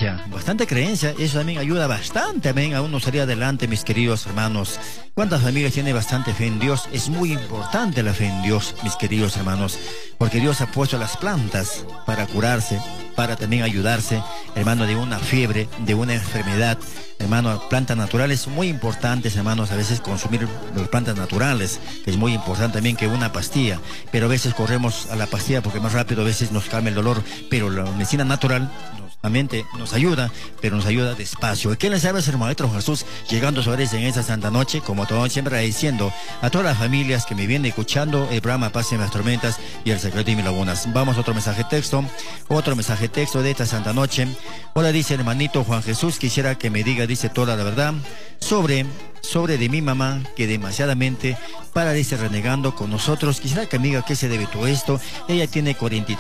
creencia, eso también ayuda bastante también a uno salir adelante, mis queridos hermanos. ¿Cuántas familias tienen bastante fe en Dios? Es muy importante la fe en Dios, mis queridos hermanos, porque Dios ha puesto las plantas para curarse, para también ayudarse, hermano, de una fiebre, de una enfermedad. Hermano, plantas naturales muy importantes, hermanos, a veces consumir las plantas naturales, que es muy importante también que una pastilla, pero a veces corremos a la pastilla porque más rápido a veces nos calma el dolor, pero la medicina natural nos ayuda, pero nos ayuda despacio. ¿Qué les habla el Maestro Jesús llegando a sus hogares en esta santa noche? Como todo siempre agradeciendo a todas las familias que me vienen escuchando el programa Paz en las Tormentas y el Secreto de mis Lagunas. Vamos a otro mensaje texto de esta santa noche. Hola, dice el hermanito Juan Jesús, quisiera que me diga, dice, toda la verdad sobre de mi mamá, que demasiadamente dice, renegando con nosotros. Quisiera que me diga qué se debe todo esto. Ella tiene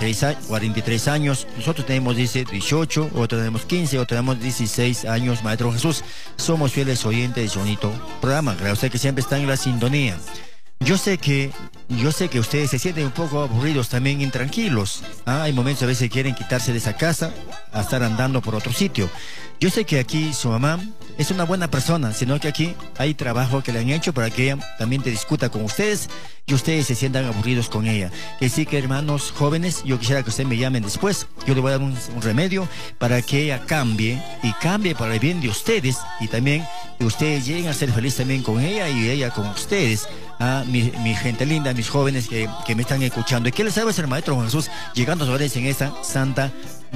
43 años, nosotros tenemos, dice, 18, otros tenemos 15, otros tenemos 16 años, Maestro Jesús. Somos fieles oyentes de su bonito programa. Gracias a usted que siempre está en la sintonía. Yo sé que ustedes se sienten un poco aburridos, también intranquilos. Hay momentos a veces que quieren quitarse de esa casa a estar andando por otro sitio. Yo sé que aquí su mamá es una buena persona, sino que aquí hay trabajo que le han hecho para que ella también te discuta con ustedes y ustedes se sientan aburridos con ella. Que sí, que hermanos jóvenes, yo quisiera que ustedes me llamen después. Yo le voy a dar un remedio para que ella cambie y cambie para el bien de ustedes, y también que ustedes lleguen a ser felices también con ella y ella con ustedes. Mi gente linda, mis jóvenes que me están escuchando. ¿Y qué les sabe el Maestro Jesús llegando a sus hogares en esta santa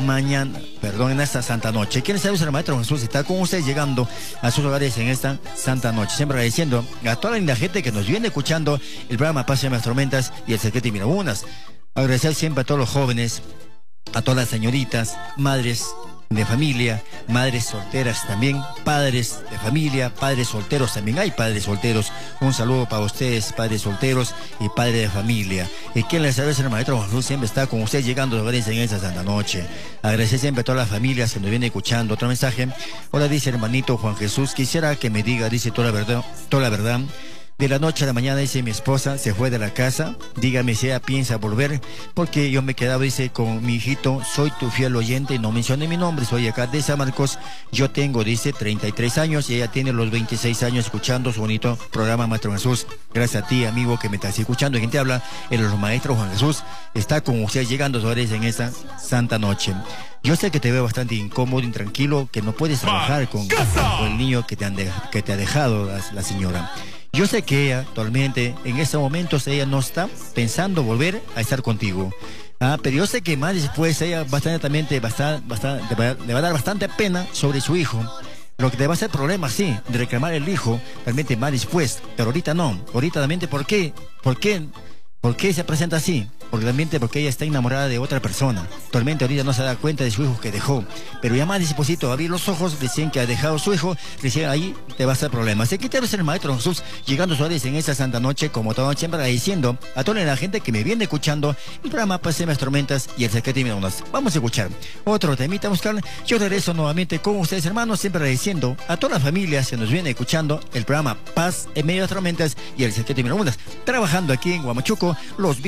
en esta santa noche? ¿Quién sabe si el Maestro Jesús está con ustedes llegando a sus hogares en esta santa noche? Siempre agradeciendo a toda la linda gente que nos viene escuchando el programa Paz en las Tormentas y el Secreto de mis Lagunas. Agradecer siempre a todos los jóvenes, a todas las señoritas, madres de familia, madres solteras también, padres de familia, padres solteros también. Hay padres solteros. Un saludo para ustedes, padres solteros y padres de familia. Y quien les agradece, el Maestro Jesús siempre está con ustedes llegando a los hogares en esta santa noche. Agradecer siempre a todas las familias que nos vienen escuchando. Otro mensaje. Hola, dice el hermanito Juan Jesús, quisiera que me diga, dice, toda la verdad. De la noche a la mañana, dice, mi esposa se fue de la casa. Dígame si ella piensa volver, porque yo me quedaba, dice, con mi hijito. Soy tu fiel oyente y no mencioné mi nombre. Soy acá de San Marcos. Yo tengo, dice, 33 años y ella tiene los 26 años escuchando su bonito programa, Maestro Jesús. Gracias a ti, amigo, que me estás escuchando. Y quien te habla, el Maestro Juan Jesús, está con usted llegando a sus hogares en esta santa noche. Yo sé que te veo bastante incómodo, intranquilo, que no puedes trabajar con el niño que te ha dejado la señora. Yo sé que ella, actualmente, en estos momentos, ella no está pensando volver a estar contigo. Pero yo sé que más después ella le va a dar bastante pena sobre su hijo. Lo que te va a hacer problema, sí, de reclamar el hijo, realmente más después. Pero ahorita no. Ahorita realmente, ¿por qué? ¿Por qué se presenta así? Porque ella está enamorada de otra persona. Actualmente ahorita no se da cuenta de su hijo que dejó. Pero ya más disposito a abrir los ojos, recién que ha dejado su hijo, recién ahí te va a hacer problemas. Así que te va a ser el Maestro Jesús llegando a Suárez en esta santa noche, como todo siempre agradeciendo a toda la gente que me viene escuchando el programa Paz en las Tormentas y el Secreto de mis Lagunas. Vamos a escuchar otro temita musical. Yo regreso nuevamente con ustedes, hermanos, siempre agradeciendo a todas las familias que nos vienen escuchando el programa Paz en medio de las tormentas y el Secreto de mis Lagunas. Trabajando aquí en Huamachuco los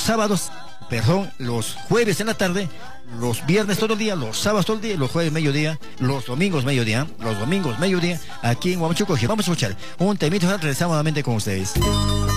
jueves en la tarde, los viernes todo el día, los sábados todo el día, los jueves mediodía, los domingos mediodía, aquí en Huamachuco. Vamos a escuchar un temito, regresamos nuevamente con ustedes.